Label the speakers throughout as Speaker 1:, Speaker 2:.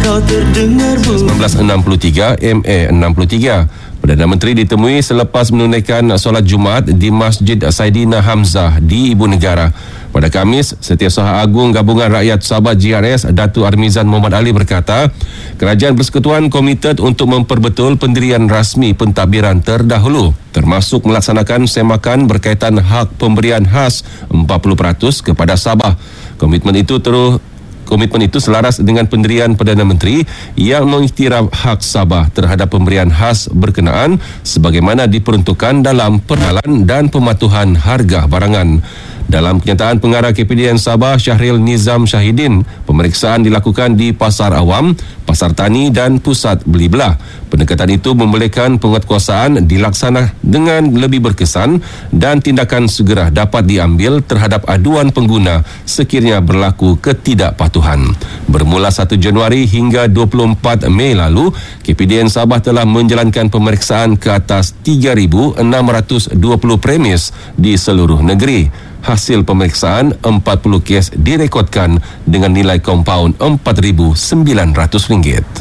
Speaker 1: kau terdengar
Speaker 2: 1963 MA63. Perdana Menteri ditemui selepas menunaikan solat Jumaat di Masjid Saidina Hamzah di Ibu Negara. Pada Khamis, Setiausaha Agung Gabungan Rakyat Sabah GRS Datuk Armizan Muhammad Ali berkata, Kerajaan Persekutuan komited untuk memperbetul pendirian rasmi pentadbiran terdahulu, termasuk melaksanakan semakan berkaitan hak pemberian khas 40% kepada Sabah. Komitmen itu selaras dengan pendirian Perdana Menteri yang mengiktiraf hak Sabah terhadap pemberian khas berkenaan sebagaimana diperuntukkan dalam perkenalan dan pematuhan harga barangan. Dalam kenyataan pengarah KPDN Sabah Syahril Nizam Syahidin, pemeriksaan dilakukan di Pasar Awam, Pasar Tani dan Pusat Beli Belah. Pendekatan itu membolehkan penguatkuasaan dilaksana dengan lebih berkesan dan tindakan segera dapat diambil terhadap aduan pengguna sekiranya berlaku ketidakpatuhan. Bermula 1 Januari hingga 24 Mei lalu, KPDN Sabah telah menjalankan pemeriksaan ke atas 3,620 premis di seluruh negeri. Hasil pemeriksaan 40 kes direkodkan dengan nilai kompaun RM4,900.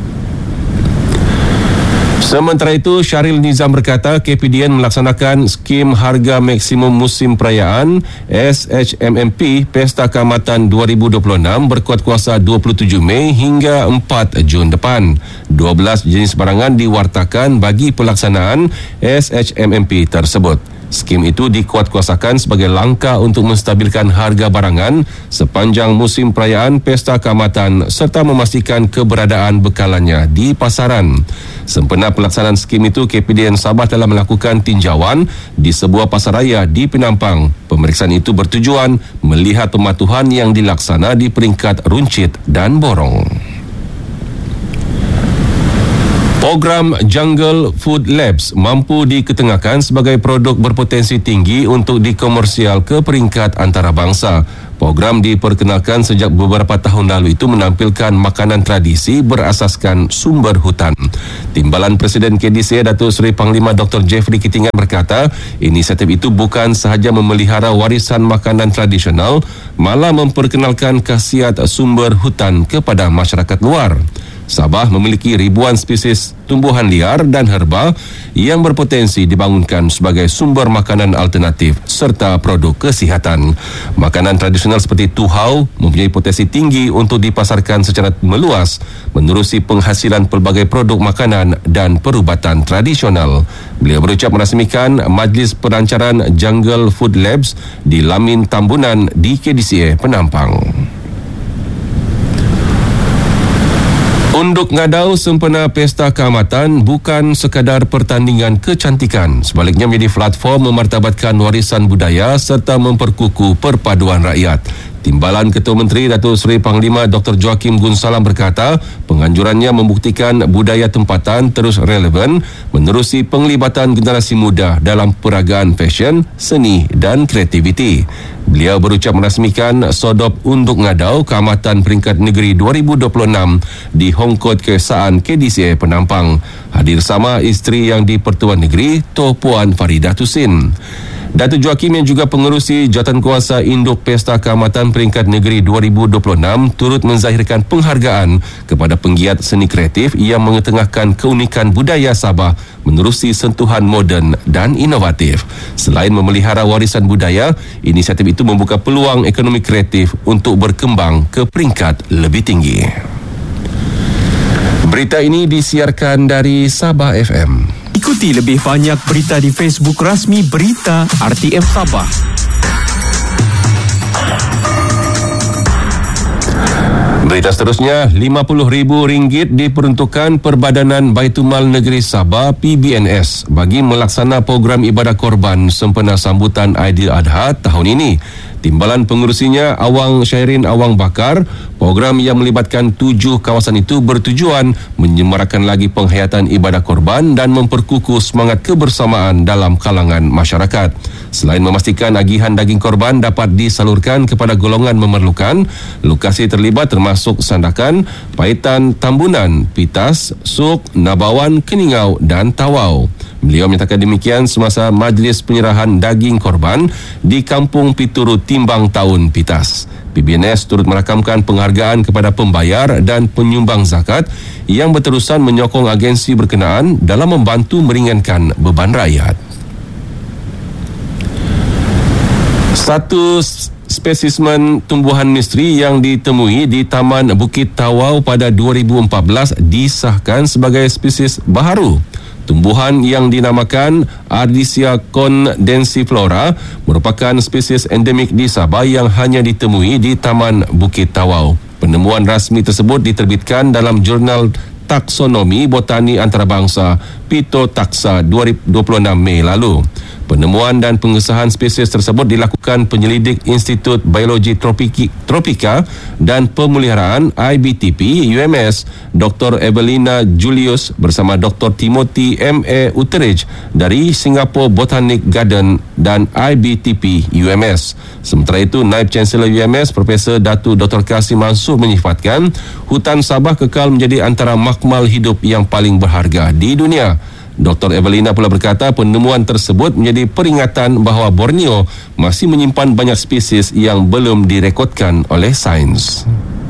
Speaker 2: Sementara itu, Syahril Nizam berkata KPDN melaksanakan skim harga maksimum musim perayaan SHMMP Pesta Kaamatan 2026 berkuat kuasa 27 Mei hingga 4 Jun depan. 12 jenis barangan diwartakan bagi pelaksanaan SHMMP tersebut. Skim itu dikuatkuasakan sebagai langkah untuk menstabilkan harga barangan sepanjang musim perayaan Pesta Kaamatan serta memastikan keberadaan bekalannya di pasaran. Sempena pelaksanaan skim itu, KPDN Sabah telah melakukan tinjauan di sebuah pasaraya di Penampang. Pemeriksaan itu bertujuan melihat pematuhan yang dilaksana di peringkat runcit dan borong. Program Jungle Food Labs mampu diketengahkan sebagai produk berpotensi tinggi untuk dikomersial ke peringkat antarabangsa. Program diperkenalkan sejak beberapa tahun lalu itu menampilkan makanan tradisi berasaskan sumber hutan. Timbalan Presiden KDCA Datuk Seri Panglima Dr. Jeffrey Kitingan berkata, inisiatif itu bukan sahaja memelihara warisan makanan tradisional, malah memperkenalkan khasiat sumber hutan kepada masyarakat luar. Sabah memiliki ribuan spesies tumbuhan liar dan herba yang berpotensi dibangunkan sebagai sumber makanan alternatif serta produk kesihatan. Makanan tradisional seperti tuhau mempunyai potensi tinggi untuk dipasarkan secara meluas menerusi penghasilan pelbagai produk makanan dan perubatan tradisional. Beliau berucap merasmikan Majlis Perancaran Jungle Food Labs di Lamin Tambunan di KDCA Penampang. Unduk Ngadau sempena Pesta Kaamatan bukan sekadar pertandingan kecantikan, sebaliknya menjadi platform memartabatkan warisan budaya serta memperkukuh perpaduan rakyat. Timbalan Ketua Menteri Datuk Seri Panglima Dr. Joakim Gunsalam berkata, penganjurannya membuktikan budaya tempatan terus relevan menerusi penglibatan generasi muda dalam peragaan fashion, seni dan kreativiti. Beliau berucap merasmikan Sodop Unduk Ngadau Kaamatan Peringkat Negeri 2026 di Hongkod Keesaan KDCA Penampang. Hadir sama isteri yang di-Pertuan Negeri, Toh Puan Faridah Tusin. Datuk Joakim yang juga pengerusi Jawatankuasa Induk Pesta Kaamatan Peringkat Negeri 2026 turut menzahirkan penghargaan kepada penggiat seni kreatif yang mengetengahkan keunikan budaya Sabah menerusi sentuhan moden dan inovatif. Selain memelihara warisan budaya, inisiatif itu membuka peluang ekonomi kreatif untuk berkembang ke peringkat lebih tinggi. Berita ini disiarkan dari Sabah FM.
Speaker 3: Ikuti lebih banyak berita di Facebook rasmi Berita RTM Sabah.
Speaker 2: Berita seterusnya, RM50,000 diperuntukkan Perbadanan Baitumal Negeri Sabah PBNS bagi melaksana program ibadah korban sempena sambutan Aidiladha tahun ini. Timbalan pengurusinya Awang Syairin Awang Bakar, program yang melibatkan 7 kawasan itu bertujuan menyemarakan lagi penghayatan ibadah korban dan memperkukuh semangat kebersamaan dalam kalangan masyarakat. Selain memastikan agihan daging korban dapat disalurkan kepada golongan memerlukan, lokasi terlibat termasuk Sandakan, Paitan Tambunan, Pitas, Suk, Nabawan, Keningau dan Tawau. Beliau menyatakan demikian semasa majlis penyerahan daging korban di Kampung Pituru, Timbang Tahun Pitas. PBNS turut merakamkan penghargaan kepada pembayar dan penyumbang zakat yang berterusan menyokong agensi berkenaan dalam membantu meringankan beban rakyat. Satu spesismen tumbuhan misteri yang ditemui di Taman Bukit Tawau pada 2014 disahkan sebagai spesies baharu. Tumbuhan yang dinamakan Ardisia condensiflora merupakan spesies endemik di Sabah yang hanya ditemui di Taman Bukit Tawau. Penemuan rasmi tersebut diterbitkan dalam jurnal Taksonomi Botani Antarabangsa Phytotaxa 26 Mei lalu. Penemuan dan pengesahan spesies tersebut dilakukan penyelidik Institut Biologi Tropika dan Pemeliharaan IBTP UMS Dr. Evelina Julius bersama Dr. Timothy M.A. Utteridge dari Singapore Botanic Garden dan IBTP UMS. Sementara itu, Naib Chancellor UMS Profesor Datuk Dr. Kasim Mansur menyifatkan hutan Sabah kekal menjadi antara makmal hidup yang paling berharga di dunia. Dr. Evelina pula berkata penemuan tersebut menjadi peringatan bahawa Borneo masih menyimpan banyak spesies yang belum direkodkan oleh sains.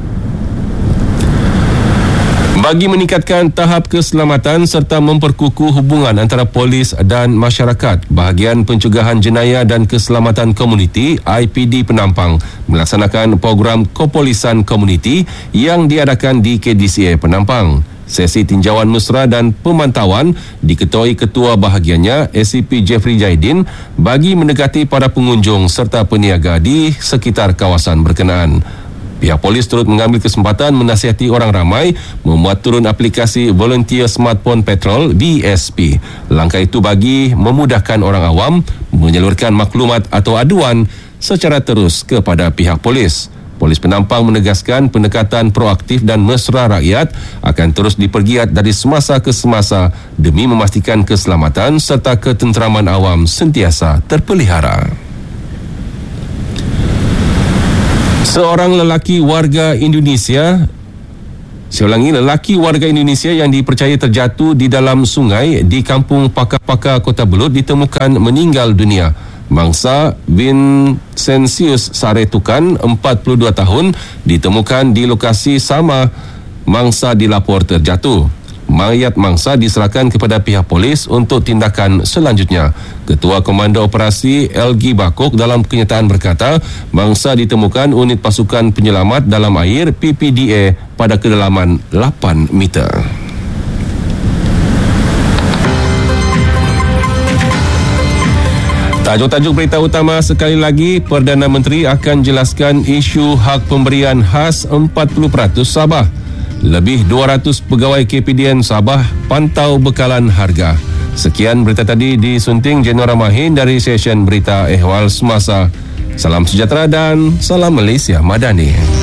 Speaker 2: Bagi meningkatkan tahap keselamatan serta memperkukuh hubungan antara polis dan masyarakat, Bahagian Pencegahan Jenayah dan Keselamatan Komuniti IPD Penampang melaksanakan program Kepolisan Komuniti yang diadakan di KDCA Penampang. Sesi tinjauan mesra dan pemantauan diketuai Ketua Bahagiannya SCP Jeffrey Jaidin bagi mendekati para pengunjung serta peniaga di sekitar kawasan berkenaan. Pihak polis turut mengambil kesempatan menasihati orang ramai membuat turun aplikasi Volunteer Smartphone Patrol VSP. Langkah itu bagi memudahkan orang awam menyalurkan maklumat atau aduan secara terus kepada pihak polis. Polis Penampang menegaskan pendekatan proaktif dan mesra rakyat akan terus dipergiat dari semasa ke semasa demi memastikan keselamatan serta ketenteraman awam sentiasa terpelihara. Seorang lelaki warga Indonesia yang dipercayai terjatuh di dalam sungai di Kampung Pakar-Pakar Kota Belud ditemukan meninggal dunia. Mangsa Vincentius Saretukan, 42 tahun, ditemukan di lokasi sama mangsa dilapor terjatuh. Mayat mangsa diserahkan kepada pihak polis untuk tindakan selanjutnya. Ketua Komando Operasi LG Bakok dalam kenyataan berkata, mangsa ditemukan unit pasukan penyelamat dalam air PPDA pada kedalaman 8 meter. Tajuk-tajuk berita utama sekali lagi, Perdana Menteri akan jelaskan isu hak pemberian khas 40% Sabah. Lebih 200 pegawai KPDN Sabah pantau bekalan harga. Sekian berita tadi disunting Jenora Mahin dari session berita ehwal semasa. Salam sejahtera dan salam Malaysia Madani.